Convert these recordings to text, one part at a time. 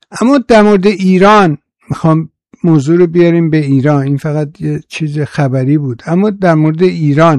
اما در مورد ایران میخوام موضوع رو بیاریم به ایران، این فقط یه چیز خبری بود. اما در مورد ایران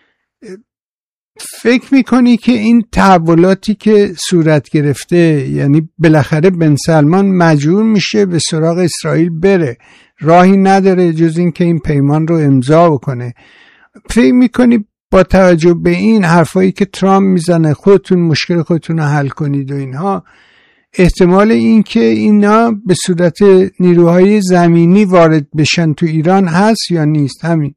فکر میکنی که این تحولاتی که صورت گرفته، یعنی بالاخره بن سلمان مجبور میشه به سراغ اسرائیل بره، راهی نداره جز این که این پیمان رو امضا بکنه، فکر میکنی با توجه به این حرفایی که ترامپ میزنه خودتون مشکل خودتون رو حل کنید و اینها، احتمال این که اینا به صورت نیروهای زمینی وارد بشن تو ایران هست یا نیست؟ همین.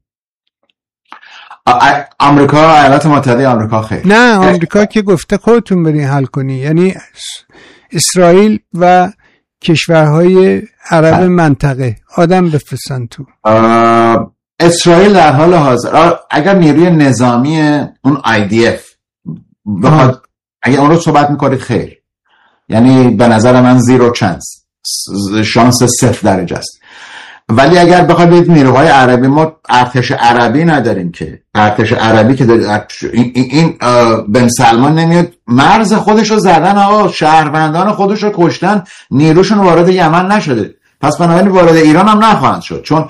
آمریکا، ایالات متحده آمریکا خیر. نه، آمریکا که گفته خودتون برین حل کنی، یعنی اسرائیل و کشورهای عرب منطقه آدم بفرستن تو. اسرائیل در حال حاضر اگر نیروی نظامی اون IDF بخواد، اگر اون رو صحبت میکنید خیر، یعنی به نظر من زیرو چانس، شانس 0% است. ولی اگر بخواد بید نیروهای عربی، ما ارتش عربی نداریم که، ارتش عربی که این بن سلمان نمیاد مرز خودش رو زدن، آقا شهروندان خودش رو کشتن، نیروشون وارد یمن نشده، پس بنابراین وارد ایران هم نخواهند شد چون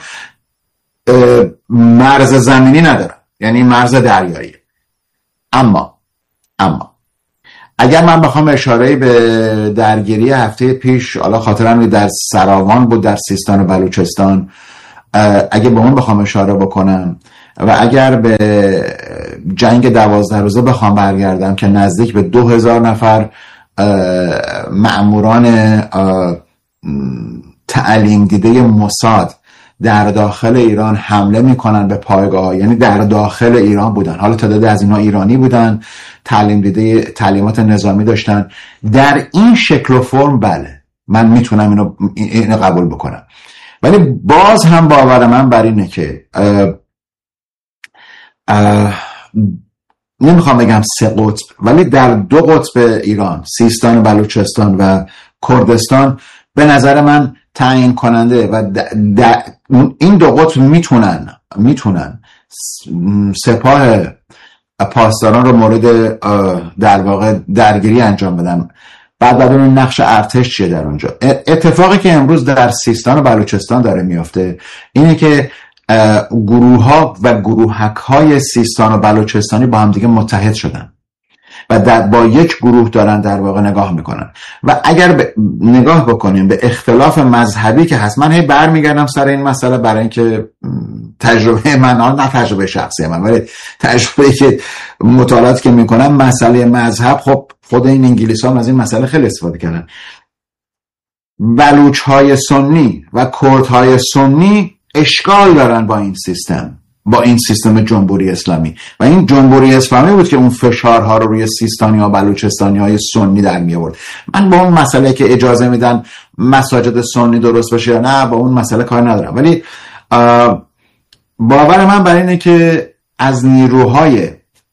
مرز زمینی ندارن، یعنی مرز دریایی. اما اگر من بخوام اشاره به درگیری هفته پیش، حالا خاطرم در سراوان بود در سیستان و بلوچستان، اگه به اون بخوام اشاره بکنم و اگر به جنگ 12 روزه بخوام برگردم که نزدیک به 2000 نفر مأموران تعلیم دیده موساد در داخل ایران حمله میکنن به پایگاه، یعنی در داخل ایران بودن، حالا تعداد از اینا ایرانی بودن، تعلیم دیده تعلیمات نظامی داشتن، در این شکل و فرم بله من میتونم اینو قبول بکنم. ولی باز هم باور من بر اینه که نمیخوام بگم 3 قطب، ولی در 2 قطب ایران، سیستان و بلوچستان و کردستان، به نظر من تعیین کننده و این 2 قطب میتونن سپاه پاسداران رو مورد در واقع درگیری انجام بدن. بعد ببینیم نقش ارتش چیه در اونجا. اتفاقی که امروز در سیستان و بلوچستان داره میفته اینه که گروه ها و گروهک های سیستان و بلوچستانی با هم دیگه متحد شدن و با یک گروه دارن در واقع نگاه میکنن. و اگر نگاه بکنیم به اختلاف مذهبی که هست، من هی برمیگردم سر این مسئله برای اینکه تجربه من، نه تجربه شخصی من ولی تجربه که مطالعاتی که میکنم، مسئله مذهب، خب خود این انگلیس هم از این مسئله خیلی استفاده کردن. بلوچ های سنی و کرد های سنی اشکال دارن با این سیستم جمهوری اسلامی و این جمهوری اسلامی بود که اون فشارها رو روی سیستانی ها بلوچستانی های سنی در می آورد. من با اون مسئله که اجازه میدن مساجد سنی درست بشه یا نه، با اون مسئله کار ندارم، ولی باور من بر اینه که از نیروهای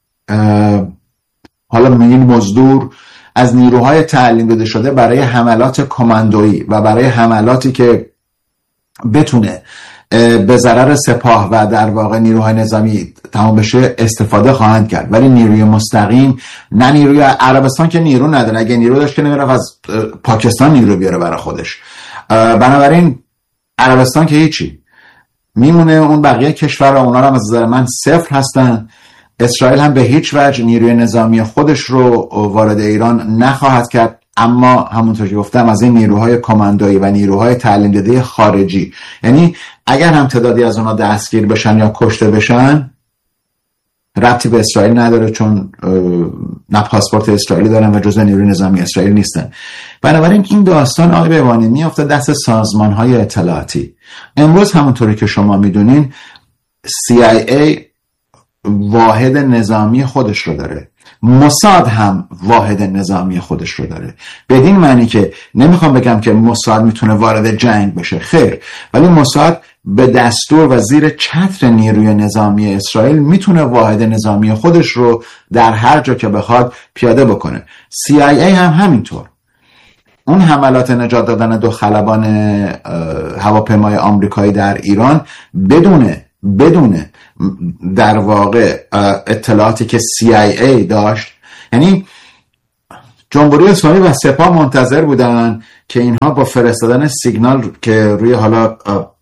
حالا میگیم مزدور، از نیروهای تعلیم داده شده برای حملات کماندویی و برای حملاتی که بتونه به ضرر سپاه و در واقع نیروهای نظامی تمام بشه استفاده خواهند کرد. ولی نیروی مستقیم، نه نیروی عربستان که نیرو نداره، اگه نیرو داشت که نمیرفت از پاکستان نیرو بیاره برای خودش. بنابراین عربستان که هیچی میمونه، اون بقیه کشورها اونا هم از نظر من 0 هستن. اسرائیل هم به هیچ وجه نیروی نظامی خودش رو وارد ایران نخواهد کرد، اما همونطور که گفتم از این نیروهای کماندویی و نیروهای تعلیم دیده خارجی، یعنی اگر هم تعدادی از اونا دستگیر بشن یا کشته بشن ربطی به اسرائیل نداره، چون نه پاسپورت اسرائیلی دارن و جزء نیروی نظامی اسرائیل نیستن. بنابراین این داستان آقای بهبانی میفته دست سازمان‌های اطلاعاتی. امروز همونطوری که شما میدونین CIA واحد نظامی خودش رو داره، موساد هم واحد نظامی خودش رو داره. بدین معنی که نمیخوام بگم که موساد میتونه وارد جنگ بشه، خیر، ولی موساد به دستور و زیر چتر نیروی نظامی اسرائیل میتونه واحد نظامی خودش رو در هر جا که بخواد پیاده بکنه. CIA هم همینطور. اون حملات نجات دادن 2 خلبان هواپیمای آمریکایی در ایران بدون در واقع اطلاعاتی که CIA داشت، یعنی جمهوری اسلامی و سپاه منتظر بودن که اینها با فرستادن سیگنال که روی حالا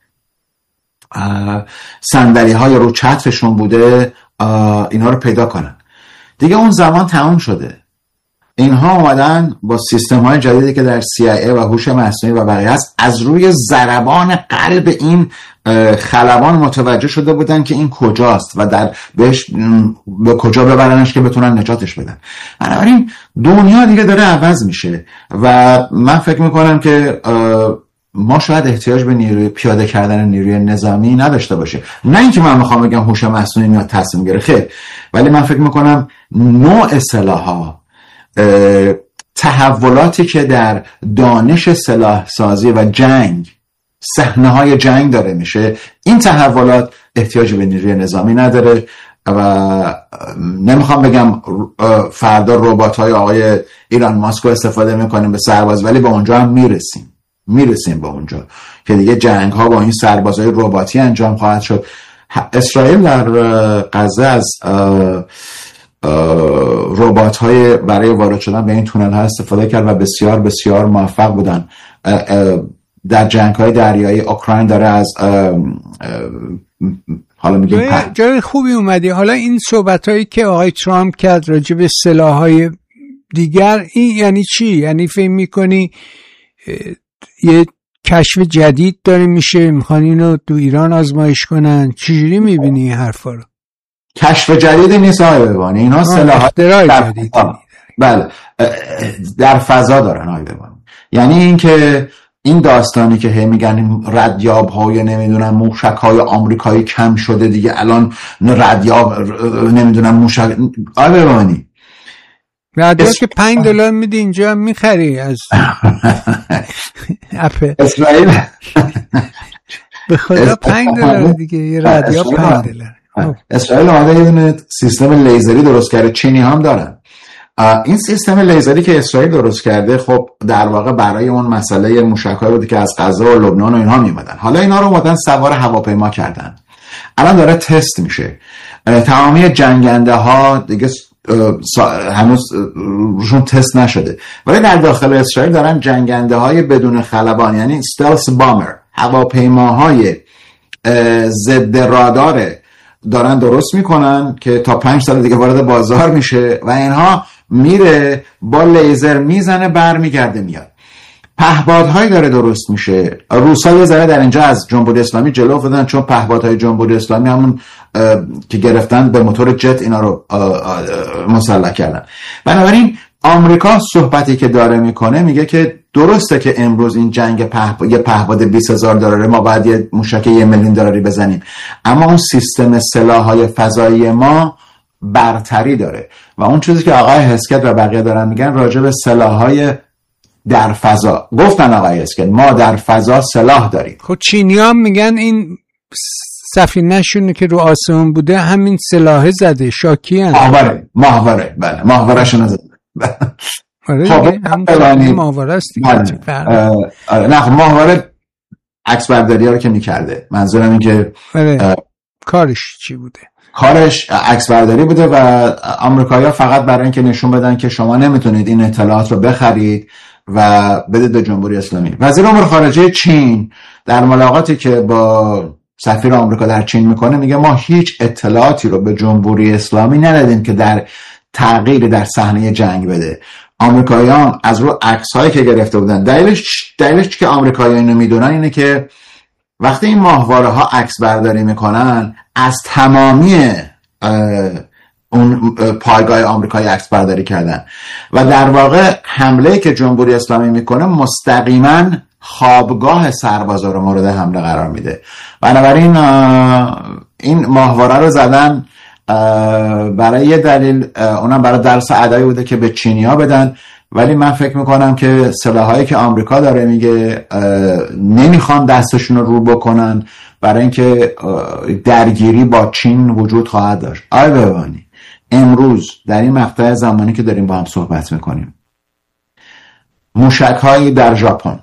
صندلی های رو چترشون بوده اینها رو پیدا کنن. دیگه اون زمان تموم شده. اینها اومدن با سیستم های جدیدی که در CIA و هوش مصنوعی و بقیه هست از روی ضربان قلب این خلبان متوجه شده بودن که این کجاست و در بهش به کجا ببرنش که بتونن نجاتش بدن. بنابراین دنیا دیگه داره عوض میشه و من فکر میکنم که ما شاید احتیاج به نیروی پیاده کردن نیروی نظامی نداشته باشه. نه اینکه من میخوام بگم هوش مصنوعی میاد تصمیم گیره، خیر، ولی من فکر میکنم نوع سلاح‌ها، تحولاتی که در دانش سلاح سازی و جنگ، صحنه های جنگ داره میشه، این تحولات احتیاج به نیروی نظامی نداره و نمیخوام بگم فردا ربات های آقای ایلان ماسک رو استفاده میکنیم به سرباز، ولی به اونجا هم میرسیم به اونجا که دیگه جنگ ها با این سربازهای رباتی انجام خواهد شد. اسرائیل در غزه از ربات های برای وارد شدن به این تونل ها استفاده کرد و بسیار بسیار موفق بودن. در جنگ های دریایی اوکراین داره از حالا میگیم جای خوبی اومدی. حالا این صحبت هایی که آقای ترامپ کرد راجع به سلاح های دیگر، این یعنی چی؟ یعنی فهم میکنی یه کشف جدید داره میشه، میخوان اینو تو ایران آزمایش کنن؟ چجوری میبینی این حرفا رو؟ کشف جدیدی نیست آقای ببانی، اینا سلاح جدید بله در فضا دارن آقای ببانی. یعنی این که این داستانی که میگن ردیاب های نمیدونم موشک های آمریکایی کم شده دیگه الان ردیاب نمیدونم موشک، آقای ببانی ردیاب که $5 میدی اینجا میخری از اپل اسرائیل به خدا $5 دیگه یه ردیاب $5. اسرائیل اومده یه دونه سیستم لیزری درست کرده، چینی هم دارن. این سیستم لیزری که اسرائیل درست کرده خب در واقع برای اون مسئله موشک‌های بوده که از غزه و لبنان و اینها میومدن. حالا اینا رو اومدن سوار هواپیما کردن، الان داره تست میشه. تمامی جنگنده ها دیگه هنوز روشون تست نشده، ولی در داخل اسرائیل دارن جنگنده های بدون خلبان، یعنی استلس بامر، هواپیماهای ضد رادار دارن درست میکنن که تا 5 سال دیگه وارد بازار میشه و اینها میره با لیزر میزنه برمیگرده میاد. پهپادهایی داره درست میشه. روسا یه ذره در اینجا از جمهوری اسلامی جلو افتادن، چون پهپادهای جمهوری اسلامی همون که گرفتن به موتور جت اینا رو مسلح کردن. بنابراین آمریکا صحبتی که داره میکنه میگه که درسته که امروز این جنگ یه پهپاد $20,000 ما باید یه موشک $1,000,000 بزنیم، اما اون سیستم سلاح‌های فضایی ما برتری داره و اون چیزی که آقای هسکت و بقیه دارن میگن راجع به سلاح‌های در فضا، گفتن آقای هسکت ما در فضا سلاح داریم. خب چینی‌ها میگن این سفینه‌شون که رو آسمون بوده همین سلاح زده، شاکی هست. ماهواره بله، ماهواره‌شون زده. آره همون ماهواره است دیگه. نه خب ماهواره عکس برداری‌ها رو که می‌کرده، منظورم این که کارش چی بوده؟ کارش عکس برداری بوده و آمریکایی‌ها فقط برای اینکه نشون بدن که شما نمیتونید این اطلاعات رو بخرید و بدید به جمهوری اسلامی. وزیر امور خارجه چین در ملاقاتی که با سفیر آمریکا در چین میکنه میگه ما هیچ اطلاعاتی رو به جمهوری اسلامی ندادیم که در تغییری در صحنه جنگ بده. آمریکایی‌ها از رو عکس‌هایی که گرفته بودن، دلیلش که آمریکایی‌ها اینو میدونن اینه که وقتی این ماهواره‌ها عکس برداری میکنن از تمامی اون پایگاه آمریکایی عکس برداری کردن و در واقع حمله که جمهوری اسلامی میکنه مستقیما خوابگاه سربازا رو مورد حمله قرار میده. بنابراین این ماهواره رو زدن برای یه دلیل، اونم برای درس ادایی بوده که به چینی‌ها بدن، ولی من فکر میکنم که سلاحایی که آمریکا داره میگه نمیخوان دستشون رو بکنن برای اینکه درگیری با چین وجود خواهد داشت. آقای بهبانی امروز در این مقطع زمانی که داریم با هم صحبت میکنیم موشک‌هایی در ژاپن،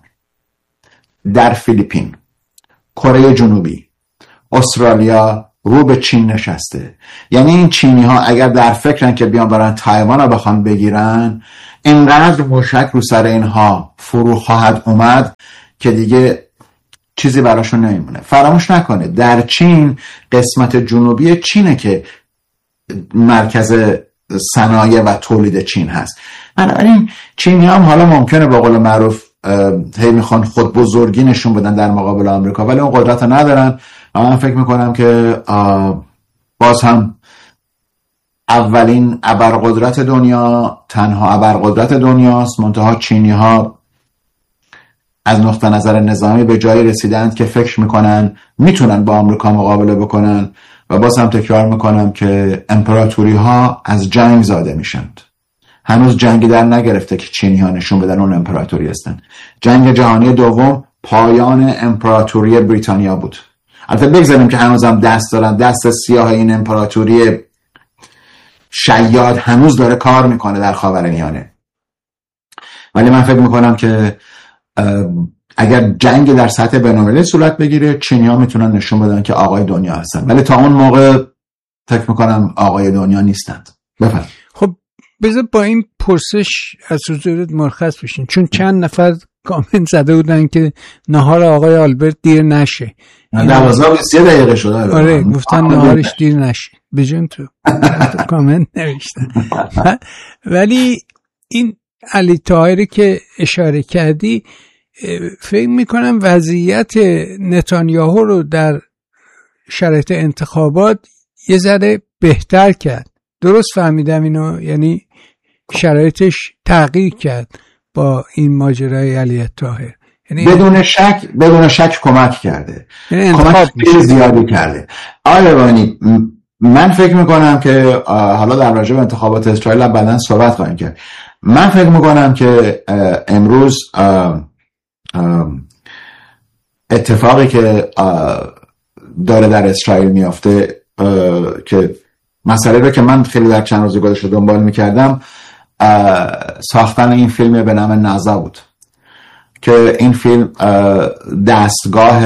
در فیلیپین، کره جنوبی، استرالیا رو به چین نشسته. یعنی این چینی ها اگر در فکرن که بیان برن تایوان رو بخوان بگیرن، اینقدر موشک رو سر اینها فرو خواهد اومد که دیگه چیزی براشون نمیمونه. فراموش نکنه در چین، قسمت جنوبی چینه که مرکز صنایع و تولید چین هست. بنابراین چینی هم حالا ممکنه به قول معروف هی میخوان خود بزرگی نشون بدن در مقابل آمریکا، ولی اون قدرت رو ندارن. من فکر میکنم که باز هم اولین ابرقدرت دنیا، تنها ابرقدرت دنیاست، منتها چینی ها از نقطه نظر نظامی به جایی رسیدند که فکر میکنن میتونن با آمریکا مقابله بکنن و باز هم تکرار میکنم که امپراتوری ها از جنگ زاده میشند. هنوز جنگی در نگرفته که چینی ها نشون بدن اون امپراتوری هستن. جنگ جهانی دوم پایان امپراتوری بریتانیا بود. البته بگذاریم که هنوزم دست دارن، دست سیاه این امپراتوری شیاد هنوز داره کار میکنه در خاورمیانه. ولی من فکر میکنم که اگر جنگ در سطح بین‌المللی صورت بگیره، چینی‌ها میتونن نشون بدن که آقای دنیا هستن، ولی تا اون موقع فکر میکنم آقای دنیا نیستند. بفرمایید. خب بذار با این پرسش از حضورت مرخص بشین، چون چند نفر کامنت زده بودن که نهار آقای آلبرت دیر نشه. 12 شده. آره گفتن نهارش دیر نشه. بجن تو کامنت نوشتن. ولی این علی طاهری که اشاره کردی، فکر میکنم وضعیت نتانیاهو رو در شرایط انتخابات یه ذره بهتر کرد. درست فهمیدم اینو؟ یعنی شرایطش تغییر کرد با این ماجرای علی طاهر. یعنی بدون شک کمک کرده. یعنی کمک زیادی کرده. آلوانی من فکر میکنم که حالا در راجع به انتخابات اسرائیل بعداً صحبت خواهیم کرد. من فکر میکنم که امروز اتفاقی که داره در اسرائیل میافته، که مسئله رو که من خیلی در چند روز گذشته دنبال میکردم، ساختن این فیلم به نام نازا بود که این فیلم دستگاه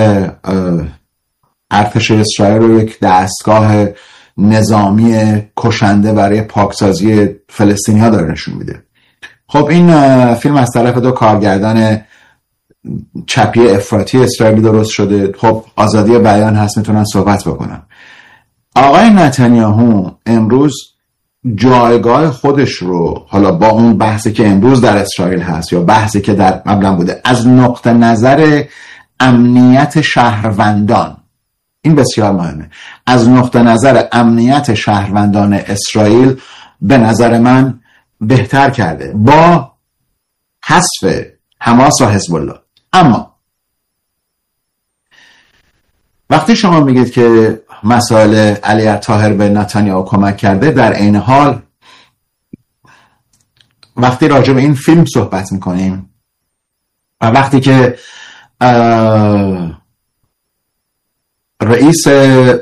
ارتش اسرائیل رو یک دستگاه نظامی کشنده برای پاکسازی فلسطینی ها داره نشون میده. خب این فیلم از طرف دو کارگردان چپی افراطی اسرائیلی درست شده. خب آزادی بیان هست، میتونن صحبت بکنن. آقای نتانیاهو امروز جایگاه خودش رو، حالا با اون بحثی که امروز در اسرائیل هست یا بحثی که در قبلا بوده، از نقطه نظر امنیت شهروندان، این بسیار مهمه، از نقطه نظر امنیت شهروندان اسرائیل به نظر من بهتر کرده با حذف حماس و حزب الله. اما وقتی شما میگید که مسائل علی طاهر به نتانیاهو کمک کرده، در عین حال وقتی راجع به این فیلم صحبت میکنیم و وقتی که رئیس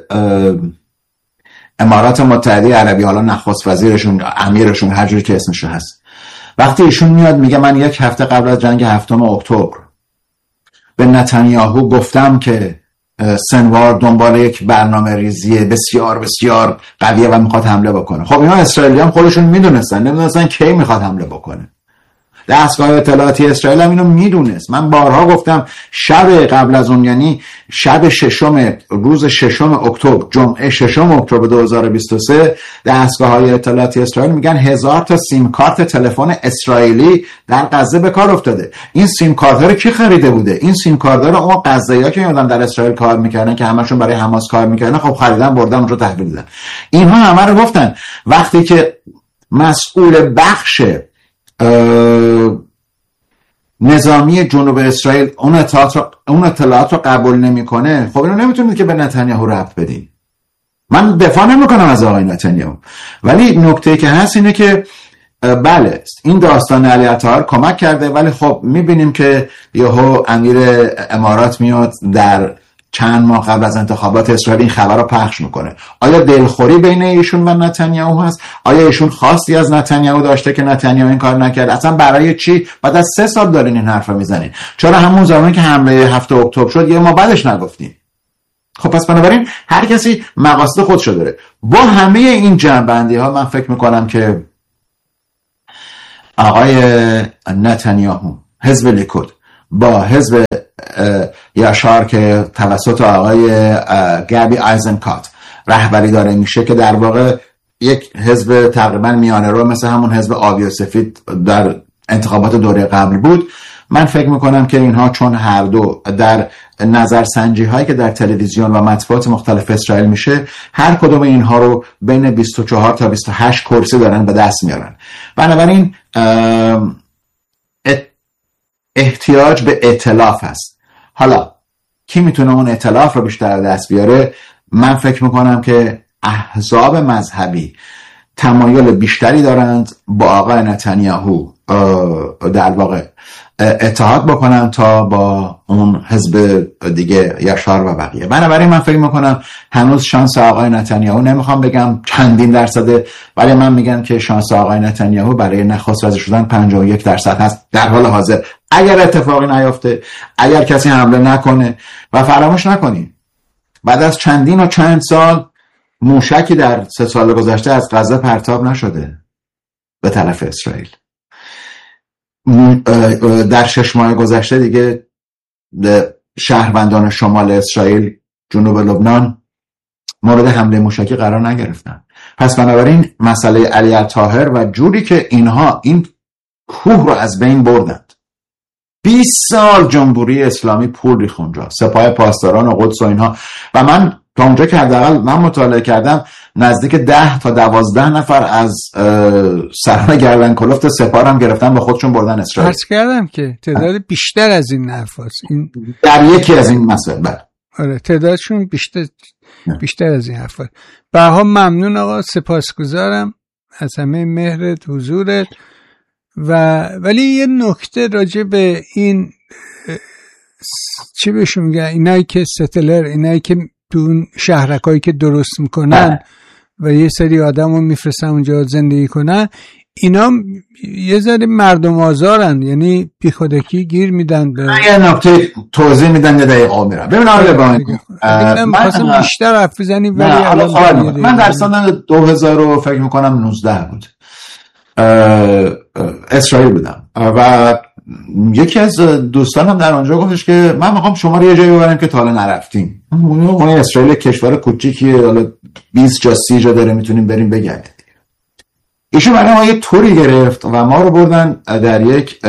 امارات متحده عربی، حالا نخست وزیرشون، امیرشون، هر جوری که اسمش هست، وقتی ایشون میاد میگه من 1 هفته قبل از جنگ 7 اکتبر به نتانیاهو گفتم که سنوار دنبال یک برنامه ریزی بسیار بسیار قویه و میخواد حمله بکنه. خب اینا اسرائیلی هم خودشون نمیدونستن کی میخواد حمله بکنه. دستگاه اطلاعاتی اسرائیل هم اینو میدونست. من بارها گفتم شب قبل از اون، یعنی شب روز 6 اکتبر، جمعه 6 اکتبر 2023، دستگاه‌های اطلاعاتی اسرائیل میگن 1000 تا سیم کارت تلفن اسرائیلی در غزه به کار افتاده. این سیم کارت‌ها رو کی خریده بوده؟ این سیم کارت‌ها رو اون غزه‌ای‌ها که میادن در اسرائیل کار میکردن، که همشون برای حماس کار میکردن، خب خریدن بردن اونجا تحویل دادن. اینها همه رو گفتن. وقتی که مسئول بخش نظامی جنوب اسرائیل اون اطلاعات رو قبول نمیکنه، خب اینو نمیتونید که به نتانیاهو ربط بدین. من دفاع نمیکنم از آقای نتانیاهو، ولی نکته که هست اینه که بله این داستان علی طاهر کمک کرده، ولی خب میبینیم که یهو امیر امارات میاد در چند ماه قبل از انتخابات اسرائیل این خبر رو پخش میکنه. آیا دلخوری بین ایشون و نتانیاهو هست؟ آیا ایشون خواستی از نتانیاهو داشته که نتانیاهو این کار نکرد؟ اصلا برای چی بعد از 3 سال دارین این حرف رو میزنین؟ چرا همون زمانی که حمله 7 اکتبر شد یه ما بعدش نگفتین؟ خب پس بنابراین هر کسی مقاصد خودشو داره. با همه این جنبندی ها من فکر میکنم که آقای نتانیاهو، حزب لیکود با حزب یاشار که توسط آقای گابی آیزنکات رهبری داره میشه که در واقع یک حزب تقریبا میانه رو مثل همون حزب آبی و سفید در انتخابات دوره قبل بود. من فکر میکنم که اینها چون هر دو در نظرسنجی هایی که در تلویزیون و مطبوعات مختلف اسرائیل میشه هر کدوم اینها رو بین 24 تا 28 کرسی دارن به دست میارن، بنابراین احتیاج به ائتلاف هست. حالا کی میتونه اون ائتلاف رو بیشتر دست بیاره؟ من فکر میکنم که احزاب مذهبی تمایل بیشتری دارند با آقای نتانیاهو در واقع اتحاد بکنن تا با اون حزب دیگه یاشار و بقیه. بنابراین من فکر میکنم هنوز شانس آقای نتانیاهو، نمیخوام بگم چندین درصده، ولی من میگم که شانس آقای نتانیاهو برای نخست وزیر شدن 51% هست در حال حاضر، اگر اتفاقی نیفته، اگر کسی حمله نکنه. و فراموش نکنیم بعد از چندین و چند سال موشکی در 3 سال گذشته از غزه پرتاب نشده به طرف اسرائیل. در 6 ماه گذشته دیگه شهروندان شمال اسرائیل، جنوب لبنان مورد حمله موشکی قرار نگرفتن. پس بنابراین مسئله علی طاهر و جوری که اینها این کوه رو از بین بردند، 20 سال جمهوری اسلامی پول ریخت اونجا، سپاه پاسداران و قدس و اینها، و من تا اونجا که حداقل من مطالعه کردم نزدیک 10 تا 12 نفر از سران گردن کلفت سپاه هم گرفتن با خودشون بردن اسرائیل. عرض کردم که تعداد بیشتر از این نفرست این در یکی از این مسائل. آره تعدادشون بیشتر از این حرفا. بها ممنون آقا، سپاسگزارم از همه مهرت، حضورت. ولی یه نکته راجع به این چی بهشون میگن، اینایی که ستلر، اینایی که تو شهرکایی که درست میکنن و یه سری آدم رو میفرستن اونجا زندگی کنن، اینا یه ذره مردم آزارن، یعنی بی خودکی گیر میدن به یه نکته توضیح میدن یه دقیقه میرن. ببین آقای بانی، من بیشتر حرف بزنیم ولی من در سال 2000 فکر میکنم 19 بود اسرائیل بودم و یکی از دوستانم در اونجا گفتش که من میخوام شما رو یه جایی ببرم که تا حالا نرفتیم. ما اسرائیل کشور کوچیکیه، حالا 20 جا 30 جا داره میتونیم بریم بگردیم. ایشون برای ما یه توری گرفت و ما رو بردن در یک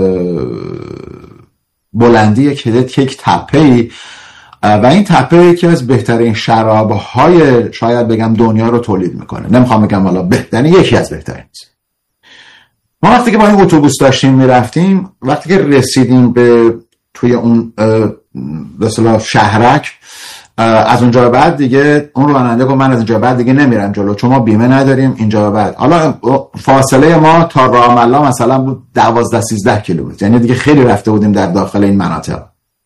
بلندی یک تپه‌ای و این تپه یکی از بهترین شراب‌های شاید بگم دنیا رو تولید میکنه. نمیخوام بگم حالا بهترین، یکی از بهترین. ما وقتی که با این اتوبوس داشتیم میرفتیم، وقتی که رسیدیم به توی اون مثلا شهرک، از اونجا بعد دیگه اون راننده گفت من از اینجا بعد دیگه نمیرم جلو چون ما بیمه نداریم اینجا بعد. حالا فاصله ما تا رام الله مثلا بود 12-13 کیلومتر، یعنی دیگه خیلی رفته بودیم در داخل این مناطق.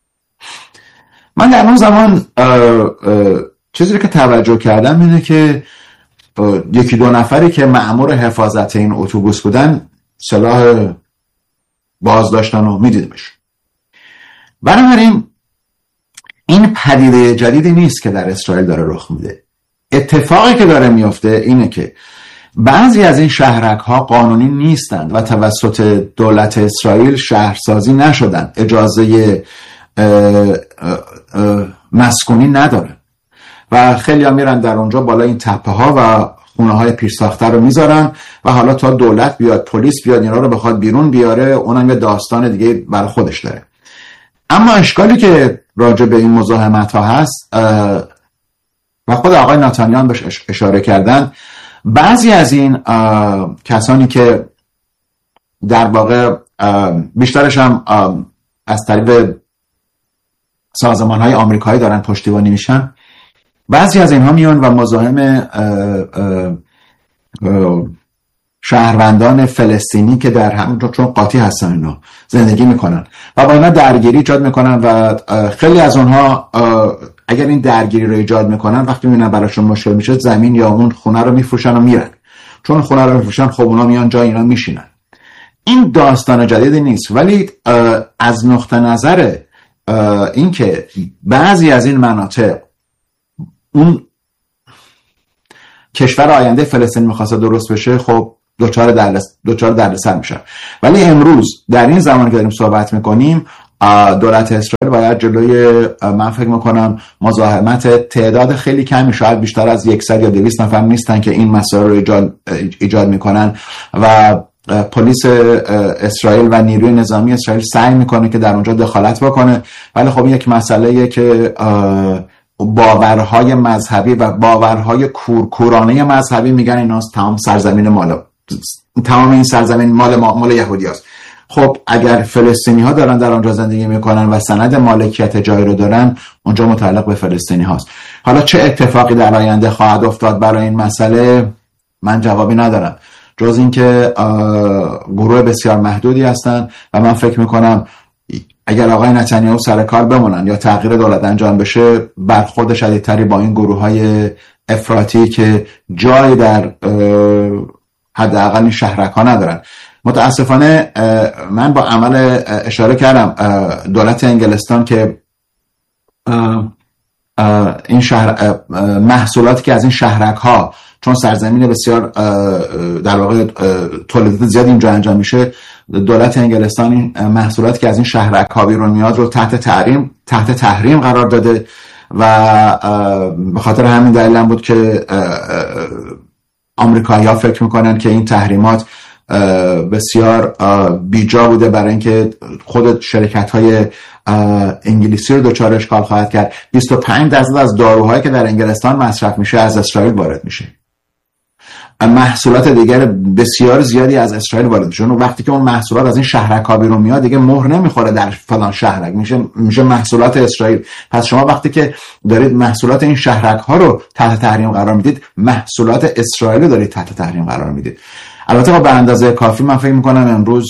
من در اون زمان چیزی که توجه کردم اینه که یکی دو نفری که مأمور حفاظت این اتوبوس بودن سلاح باز داشتن و میدیدمش. بنابراین این پدیده جدیدی نیست که در اسرائیل داره رخ میده. اتفاقی که داره میفته اینه که بعضی از این شهرک ها قانونی نیستند و توسط دولت اسرائیل شهرسازی نشدن، اجازه مسکونی نداره و خیلی ها میرن در اونجا بالا این تپه ها و خونه های پیشساخته رو میذارن و حالا تا دولت بیاد، پلیس بیاد اینا رو بخواد بیرون بیاره، اونم یه داستان دیگه برای خودش داره. اما اشکالی که راجع به این مزاحمت ها هست و خود آقای نتانیاهو بهش اشاره کردن، بعضی از این کسانی که در واقع بیشترش هم از طریق سازمان های آمریکایی دارن پشتیبانی میشن، بعضی از اینها میان و مزاحم شهروندان فلسطینی که در همونجا چون قاطی هستن اینا زندگی میکنن و با اینا درگیری ایجاد میکنن و خیلی از اونها اگر این درگیری رو ایجاد میکنن وقتی میبینن براشون مشکل میشه زمین یا اون خونه رو میفروشن و میرن. چون خونه رو میفروشن خب اونا میان جای اینا میشینن. این داستان جدیدی نیست، ولی از نقطه نظر این که بعضی از این مناطق اون کشور آینده فلسطین میخواسته درست بشه، خب دچار دردسر میشن. ولی امروز در این زمانی که داریم صحبت میکنیم دولت اسرائیل باید جلوی من فکر میکنم مزاحمت تعداد خیلی کمی، شاید بیشتر از 100 یا 200 نفر نیستن که این مسائل رو ایجاد میکنن و پلیس اسرائیل و نیروی نظامی اسرائیل سعی میکنه که در اونجا دخالت بکنه. ولی خب یک مسئله که باورهای مذهبی و باورهای کورکورانه مذهبی میگن اینا تمام این سرزمین مال یهودی هست. خب اگر فلسطینی ها دارن در آنجا زندگی میکنن و سند مالکیت جایی رو دارن، اونجا متعلق به فلسطینی هاست. حالا چه اتفاقی در آینده خواهد افتاد برای این مسئله من جوابی ندارم، جز اینکه گروه بسیار محدودی هستن و من فکر میکنم اگر آقای نتانیاهو سر کار بمونن یا تغییر دولت انجام بشه، برخورد شدیدتری با این گروه های افراطی که جای در حداقل این شهرک ها ندارن. متاسفانه من با عمل اشاره کردم دولت انگلستان که این محصولاتی که از این شهرک ها، چون سرزمین بسیار در واقع تولیدات زیاد اینجا انجام میشه، دولت انگلستان این محصولاتی که از این شهرک ها بیرون میاد رو تحت تحریم قرار داده و به خاطر همین دلیل هم بود که آمریکایی‌ها فکر میکنن که این تحریمات بسیار بیجا بوده برای اینکه خود شرکت‌های انگلیسی رو دچار اشکال خواهد کرد. 25% از داروهایی که در انگلستان مصرف میشه از اسرائیل وارد میشه. محصولات دیگر بسیار زیادی از اسرائیل وارد میشه. وقتی که اون محصولات از این شهرک‌ها بیرون میاد دیگه مهر نمیخوره در فلان شهرک، میشه محصولات اسرائیل. پس شما وقتی که دارید محصولات این شهرک‌ها رو تحت تحریم قرار میدید، محصولات اسرائیل رو دارید تحت تحریم قرار میدید. البته به اندازه کافی من فکر میکنم امروز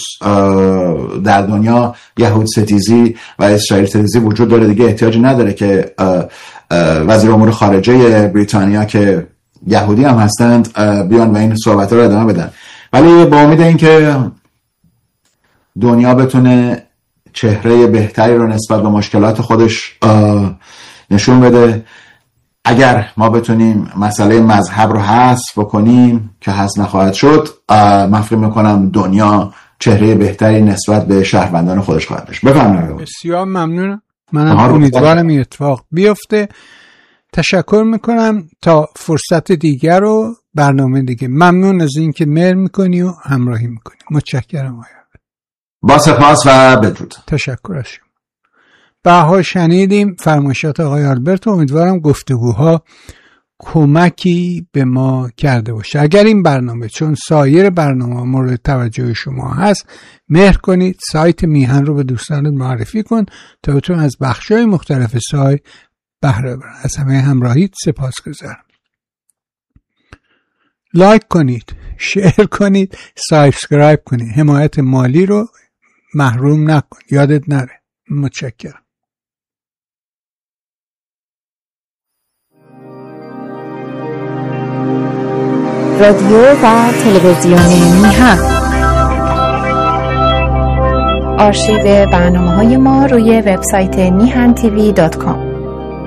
در دنیا یهود ستیزی و اسرائیل ستیزی وجود داره، دیگه احتیاجی نداره که وزیر امور خارجه بریتانیا که یهودی هم هستند بیان و این صحبت رو ادامه بدن. ولی با امید این که دنیا بتونه چهره بهتری رو نسبت به مشکلات خودش نشون بده، اگر ما بتونیم مسئله مذهب رو حذف بکنیم که حذف نخواهد شد، من فکر میکنم دنیا چهره بهتری نسبت به شهروندان خودش خواهد داشت. بفرمایید. بسیار ممنونم. منم امیدوارم این اتفاق بیفته. تشکر میکنم. تا فرصت دیگر و برنامه دیگه. ممنون از اینکه مهر میکنی و همراهی میکنی. متشکرم آقای. با سپاس و بدرود. تشکر از شما. بها شنیدیم فرمایشات آقای آلبرت. امیدوارم گفتگوها کمکی به ما کرده باشه. اگر این برنامه چون سایر برنامه مورد توجه شما هست، مهر کنید سایت میهن رو به دوستانت معرفی کن تا بتون از بخش‌های مختلف سایت بهره ببرن. از همه همراهیت سپاسگزارم. لایک کنید، شیر کنید، سابسکرایب کنید. حمایت مالی رو محروم نکن. یادت نره. متشکرم. رادیو و تلویزیون میهن. آرشیو برنامه‌های ما روی وبسایت mihan tv.com.